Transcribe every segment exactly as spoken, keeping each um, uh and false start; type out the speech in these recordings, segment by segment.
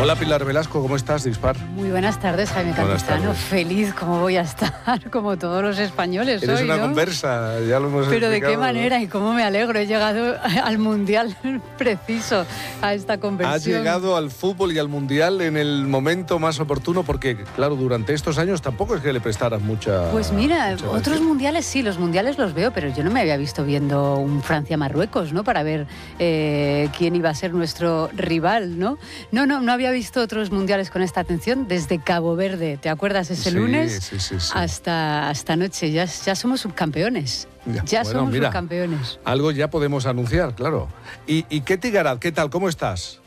Hola Pilar Velasco, ¿cómo estás? Dispar. Muy buenas tardes, Jaime Cantizano. Feliz como voy a estar, como todos los españoles. Eres hoy, una ¿no? conversa, ya lo hemos Pero explicado, de qué ¿no? manera y cómo me alegro. He llegado al Mundial preciso, a esta conversión. Has llegado al fútbol y al Mundial en el momento más oportuno porque, claro, durante estos años tampoco es que le prestaras mucha... Pues mira, mucha otros atención. mundiales sí, los mundiales los veo, pero yo no me había visto viendo un Francia-Marruecos, ¿no? Para ver eh, quién iba a ser nuestro rival, ¿no? No, no, no había visto otros mundiales con esta atención desde Cabo Verde, ¿te acuerdas? Ese Sí, lunes sí, sí, sí. hasta, hasta anoche, ya, ya somos subcampeones. Ya, Ya bueno, somos mira, subcampeones. Algo ya podemos anunciar, claro. ¿Y, y Ketty Garat, qué tal? ¿Cómo estás?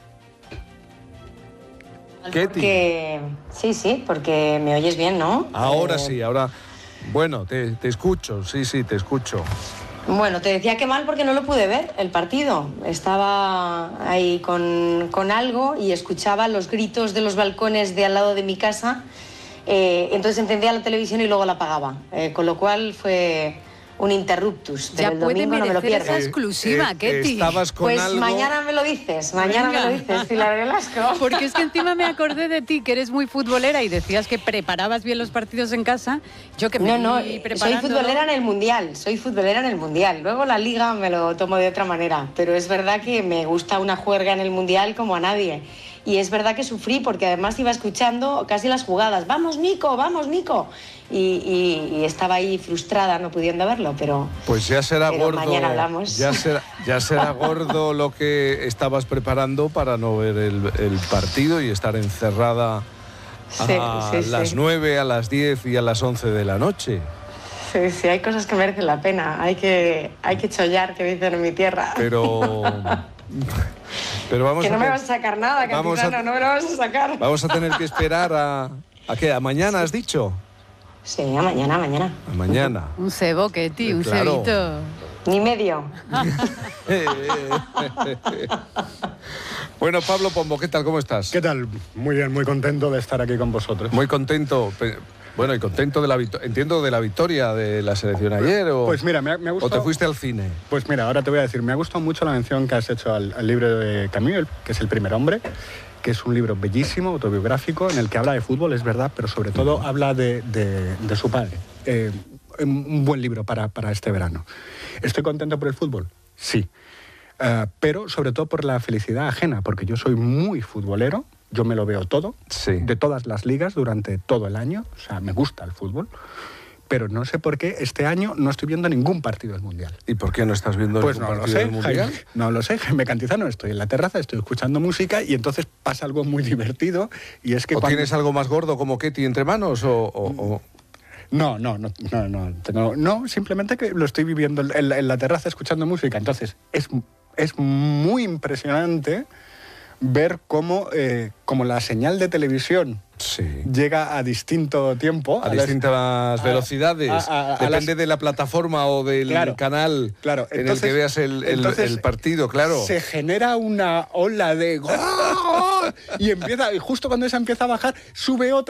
Ketty. Porque, sí, sí, porque me oyes bien, ¿no? Ahora Eh, sí, ahora... Bueno, te, te escucho, sí, sí, te escucho. Bueno, te decía que mal porque no lo pude ver, el partido. Estaba ahí con, con algo y escuchaba los gritos de los balcones de al lado de mi casa. Eh, entonces encendía la televisión y luego la apagaba. Eh, con lo cual fue un interruptus. Pero Ya el puede domingo no me lo merecer esa pierdo. exclusiva, Eh, eh, Ketty. Estabas con Pues algo... mañana me lo dices, mañana Venga. me lo dices, Pilar Velasco. Porque es que encima me acordé de ti, que eres muy futbolera y decías que preparabas bien los partidos en casa. Yo que me No, no, vi soy preparándolo. futbolera en el Mundial, soy futbolera en el Mundial. Luego la Liga me lo tomo de otra manera, pero es verdad que me gusta una juerga en el Mundial como a nadie. Y es verdad que sufrí porque además iba escuchando casi las jugadas. ¡Vamos, Nico! ¡Vamos, Nico! Y, y, y estaba ahí frustrada no pudiendo verlo, pero... Pues ya será pero gordo. mañana hablamos. Ya será, ya será gordo lo que estabas preparando para no ver el, el partido y estar encerrada Sí, a sí, sí. las nueve, a las diez y a las once de la noche. Sí, sí, hay cosas que merecen la pena. Hay que, hay que chollar, que dicen en mi tierra. Pero... Pero vamos que no a me te- vas a sacar nada, vamos Cantizano, a- no me lo vas a sacar. Vamos a tener que esperar a... ¿A qué? ¿A mañana has dicho? Sí, a mañana, a mañana. A mañana. Un cebo, Ketty, un Claro. cebito. Ni medio. Bueno, Pablo Pombo, ¿qué tal? ¿Cómo estás? ¿Qué tal? Muy bien, muy contento de estar aquí con vosotros. Muy contento. Pe- Bueno, y contento de la victoria. Entiendo de la victoria de la selección ayer. O, Pues mira, me ha, me ha ¿O gustado... te fuiste al cine? Pues mira, ahora te voy a decir, me ha gustado mucho la mención que has hecho al, al libro de Camus, el- que es El primer hombre, que es un libro bellísimo, autobiográfico, en el que habla de fútbol, es verdad, pero sobre todo habla de, de- de su padre. Eh, un buen libro para, para este verano. ¿Estoy contento por el fútbol? Sí. Eh, pero sobre todo por la felicidad ajena, porque yo soy muy futbolero, yo me lo veo todo, Sí. de todas las ligas durante todo el año, o sea, me gusta el fútbol, pero no sé por qué este año no estoy viendo ningún partido del Mundial. ¿Y por qué no estás viendo Pues ningún no lo partido sé, del Mundial? Jaime, no lo sé, Jaime Cantizano, estoy en la terraza, estoy escuchando música y entonces pasa algo muy divertido y es que ¿O cuando... tienes algo más gordo como Ketty entre manos? O, o- o- No, no, no, no, no, tengo- no, simplemente que lo estoy viviendo en, la- en la terraza escuchando música. Entonces, es, es muy impresionante ver cómo, eh, cómo la señal de televisión Sí. llega a distinto tiempo. A las- distintas a- velocidades. a- a- a Depende las- de la plataforma o del Claro, canal claro. en Entonces- el que veas el, el- entonces el partido, claro. Se genera una ola de... ¡gol! Y empieza, y justo cuando esa empieza a bajar, sube otra.